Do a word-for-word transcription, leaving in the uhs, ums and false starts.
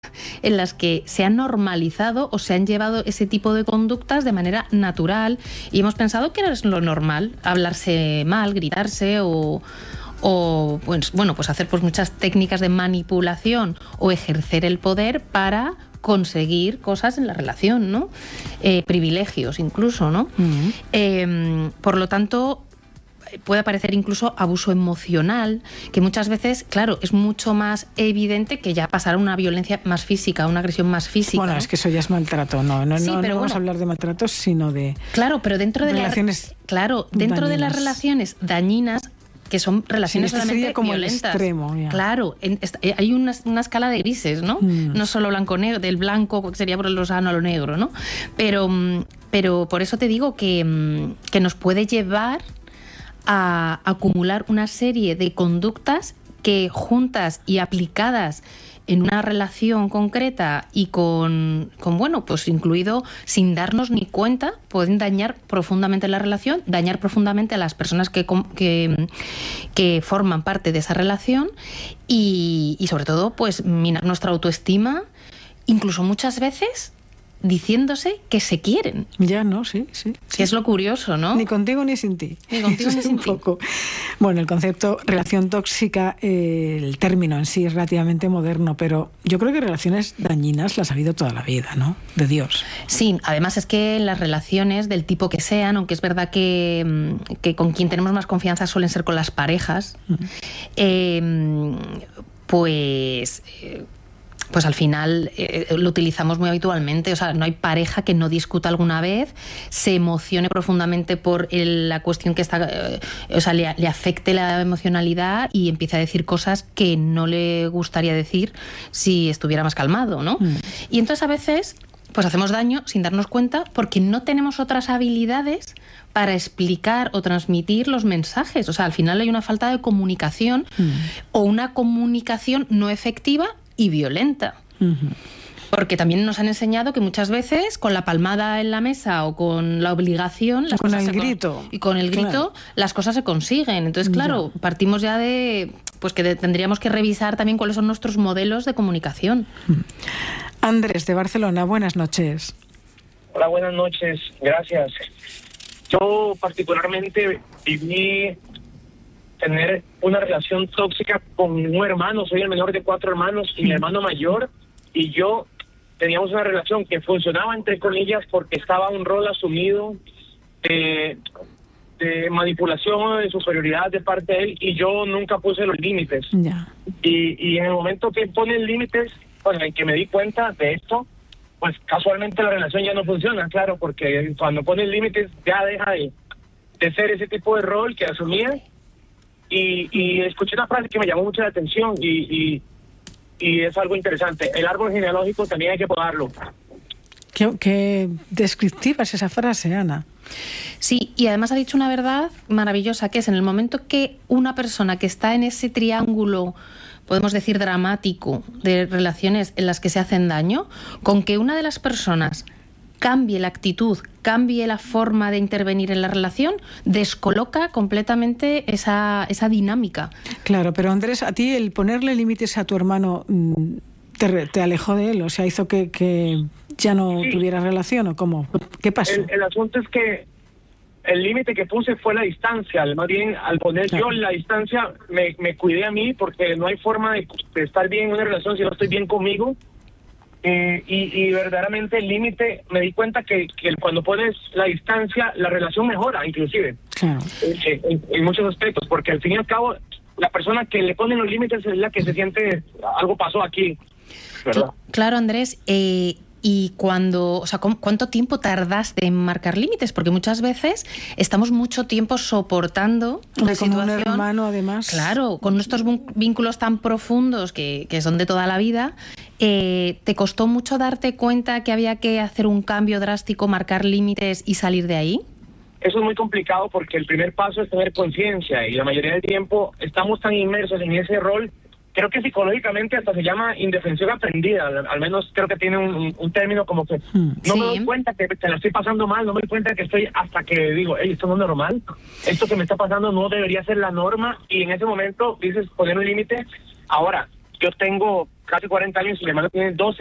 en las que se han normalizado o se han llevado ese tipo de conductas de manera natural y hemos pensado que era lo normal, hablarse mal, gritarse o, o pues, bueno, pues hacer pues muchas técnicas de manipulación o ejercer el poder para conseguir cosas en la relación, ¿no? Eh, privilegios incluso, ¿no? Uh-huh. Eh, por lo tanto, puede aparecer incluso abuso emocional, que muchas veces, claro, es mucho más evidente que ya pasar a una violencia más física, una agresión más física. Bueno, ¿no? Es que eso ya es maltrato, no, no, sí, no, no pero vamos bueno, a hablar de maltratos, sino de claro, pero dentro de relaciones la, claro, dentro dañinas. de las relaciones dañinas, que son relaciones sí, este realmente como violentas. El extremo, ya. Claro, en, est- hay una, una escala de grises, ¿no? Mm. No solo blanco-negro, del blanco que sería por lo sano a lo negro, ¿no? Pero, pero por eso te digo que, que nos puede llevar a acumular una serie de conductas que juntas y aplicadas en una relación concreta y con, con, bueno, pues incluido sin darnos ni cuenta, pueden dañar profundamente la relación, dañar profundamente a las personas que, que, que forman parte de esa relación y, y sobre todo, pues minar nuestra autoestima, incluso muchas veces diciéndose que se quieren. Ya, ¿no? Sí, sí. Que sí. es lo curioso, ¿no? Ni contigo ni sin ti. Ni contigo ni sin un ti. Poco. Bueno, el concepto relación tóxica, eh, el término en sí es relativamente moderno, pero yo creo que relaciones dañinas las ha habido toda la vida, ¿no? De Dios. Sí, además es que las relaciones del tipo que sean, aunque es verdad que, que con quien tenemos más confianza suelen ser con las parejas, uh-huh. eh, pues... Eh, pues al final eh, lo utilizamos muy habitualmente. O sea, no hay pareja que no discuta alguna vez, se emocione profundamente por el, la cuestión que está, eh, o sea, le, le afecte la emocionalidad y empiece a decir cosas que no le gustaría decir si estuviera más calmado, ¿no? Mm. Y entonces a veces pues hacemos daño sin darnos cuenta porque no tenemos otras habilidades para explicar o transmitir los mensajes. O sea, al final hay una falta de comunicación mm. o una comunicación no efectiva y violenta. Uh-huh. Porque también nos han enseñado que muchas veces con la palmada en la mesa o con la obligación las con cosas el se grito con... y con el grito claro. las cosas se consiguen. Entonces, claro, ya. partimos ya de pues que de, tendríamos que revisar también cuáles son nuestros modelos de comunicación. Uh-huh. Andrés de Barcelona, buenas noches. Hola, buenas noches, gracias. Yo particularmente viví tener una relación tóxica con un hermano, soy el menor de cuatro hermanos y mi hermano mayor y yo teníamos una relación que funcionaba entre comillas porque estaba un rol asumido de, de manipulación o de superioridad de parte de él y yo nunca puse los límites. Yeah. Y, y en el momento que ponen límites, bueno, en que me di cuenta de esto, pues casualmente la relación ya no funciona, claro, porque cuando ponen límites ya deja de, de ser ese tipo de rol que asumía. Y, y escuché una frase que me llamó mucho la atención y, y, y es algo interesante. El árbol genealógico también hay que podarlo. Qué, qué descriptiva es esa frase, Ana. Sí, y además ha dicho una verdad maravillosa, que es en el momento que una persona que está en ese triángulo, podemos decir dramático, de relaciones en las que se hacen daño, con que una de las personas cambie la actitud, cambie la forma de intervenir en la relación, descoloca completamente esa, esa dinámica. Claro, pero Andrés, a ti el ponerle límites a tu hermano te, te alejó de él, o sea, hizo que, que ya no sí. tuviera relación, ¿o cómo? ¿Qué pasó? El, el asunto es que el límite que puse fue la distancia, más bien al poner claro. yo la distancia me, me cuidé a mí porque no hay forma de, de estar bien en una relación si no estoy bien conmigo. Eh, y, y verdaderamente el límite, me di cuenta que, que cuando pones la distancia, la relación mejora, inclusive, claro. eh, en, en muchos aspectos, porque al fin y al cabo, la persona que le pone los límites es la que se siente, algo pasó aquí, ¿verdad? Claro, Andrés, eh, y cuando, o sea, ¿cuánto tiempo tardaste en marcar límites? Porque muchas veces estamos mucho tiempo soportando una como situación. Un hermano, además. Claro, con estos vínculos tan profundos que, que son de toda la vida. Eh, ¿Te costó mucho darte cuenta que había que hacer un cambio drástico, marcar límites y salir de ahí? Eso es muy complicado porque el primer paso es tener conciencia y la mayoría del tiempo estamos tan inmersos en ese rol. Creo que psicológicamente hasta se llama indefensión aprendida, al, al menos creo que tiene un, un, un término como que no sí. me doy cuenta que te la estoy pasando mal, no me doy cuenta que estoy hasta que digo, hey, esto no es normal, esto que me está pasando no debería ser la norma y en ese momento dices poner un límite. Ahora, yo tengo casi cuarenta años y mi hermano tiene doce.